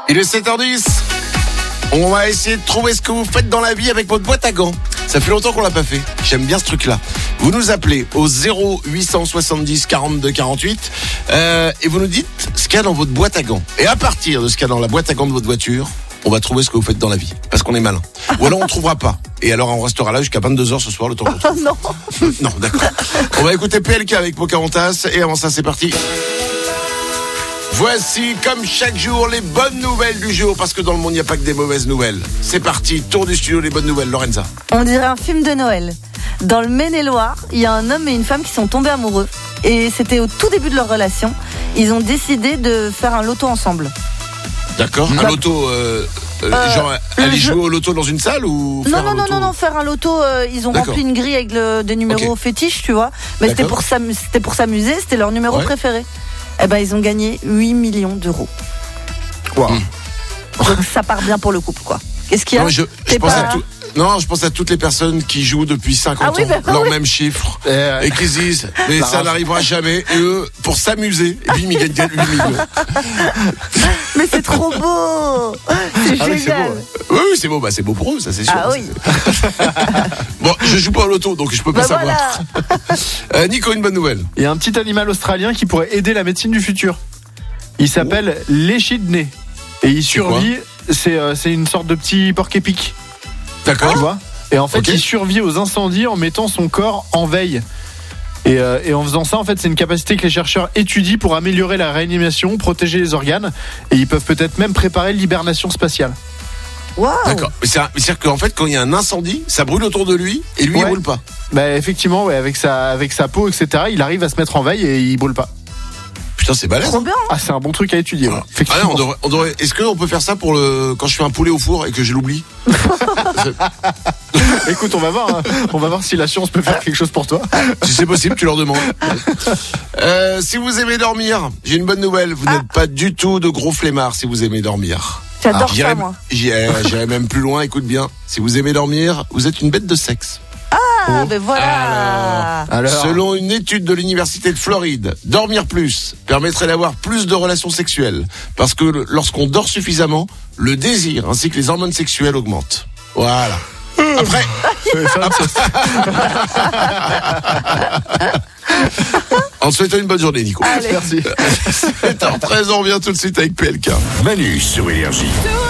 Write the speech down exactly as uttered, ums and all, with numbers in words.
Il est sept heures dix. On va essayer de trouver ce que vous faites dans la vie avec votre boîte à gants. Ça fait longtemps qu'on l'a pas fait. J'aime bien ce truc-là. Vous nous appelez au zéro huit cent soixante-dix quarante-deux quarante-huit euh, et vous nous dites ce qu'il y a dans votre boîte à gants. Et à partir de ce qu'il y a dans la boîte à gants de votre voiture, on va trouver ce que vous faites dans la vie. Parce qu'on est malin. Ou alors on ne trouvera pas. Et alors on restera là jusqu'à vingt-deux heures ce soir, le temps qu'on trouve. Non. Non, d'accord. On va écouter P L K avec Pocahontas. Et avant ça, c'est parti. Voici, comme chaque jour, les bonnes nouvelles du jour. Parce que dans le monde, il n'y a pas que des mauvaises nouvelles. C'est parti, tour du studio, les bonnes nouvelles. Lorenza. On dirait un film de Noël. Dans le Maine-et-Loire, il y a un homme et une femme qui sont tombés amoureux. Et c'était au tout début de leur relation. Ils ont décidé de faire un loto ensemble. D'accord. Un loto, euh, euh, Euh, genre le aller jeu- jouer au loto dans une salle ou Non, faire non, un non, loto non, non, faire un loto, euh, ils ont D'accord. rempli une grille avec le, des numéros Ok. fétiches, tu vois. Mais c'était D'accord. pour, s'amu- c'était pour s'amuser, c'était leur numéro Ouais. préféré. Eh ben, ils ont gagné huit millions d'euros. Wow. Donc ça part bien pour le couple, quoi. Qu'est-ce qu'il y a Non, mais je, je T'es pense pas- à tout- Non, je pense à toutes les personnes qui jouent depuis cinquante Ah oui, ans bah, leur oui. même chiffre Et, euh, et qui se disent mais La ça rage. n'arrivera jamais et eux pour s'amuser et puis ils gagnent huit millions. Mais c'est trop beau. C'est Ah oui, c'est génial. beau. Ouais. Oui, oui, c'est beau, bah c'est beau pour eux, ça c'est sûr. Ah oui. Bon, je joue pas au loto donc je peux pas Bah savoir. voilà. Euh, Nico, une bonne nouvelle. Il y a un petit animal australien qui pourrait aider la médecine du futur. Il s'appelle l'échidné. Et il survit, c'est euh, c'est une sorte de petit porc-épic, D'accord. tu vois. Et en fait, Ok. il survit aux incendies en mettant son corps en veille. Et, euh, et en faisant ça, en fait, c'est une capacité que les chercheurs étudient pour améliorer la réanimation, protéger les organes. Et ils peuvent peut-être même préparer l'hibernation spatiale. Waouh. D'accord. Mais c'est- c'est-à-dire qu'en fait, quand il y a un incendie, ça brûle autour de lui et lui il Ouais. brûle pas. Bah, effectivement, ouais, avec, sa, avec sa peau, et cetera, il arrive à se mettre en veille et il brûle pas. Putain, c'est balèze. Trop bien. Ah, c'est un bon truc à étudier. Ouais. Ah Effectivement. non, on devrait, on devrait- est-ce qu'on peut faire ça pour le quand je fais un poulet au four et que je l'oublie? Écoute, on va voir. hein. On va voir si la science peut faire quelque chose pour toi. Si c'est possible, tu leur demandes. Euh, si vous aimez dormir, j'ai une bonne nouvelle. Vous Ah. n'êtes pas du tout de gros flemmards si vous aimez dormir. J'adore J'irai- ça, moi. J'irai j'irai même plus loin, écoute bien. Si vous aimez dormir, vous êtes une bête de sexe. Ah, ben voilà. Alors, Selon une étude de l'université de Floride, dormir plus permettrait d'avoir plus de relations sexuelles. Parce que le- lorsqu'on dort suffisamment, le désir ainsi que les hormones sexuelles augmentent. Voilà. Après, on te souhaite une bonne journée, Nico. Allez. merci. sept heures treize, on revient tout de suite avec P L K. Manu sur Énergie.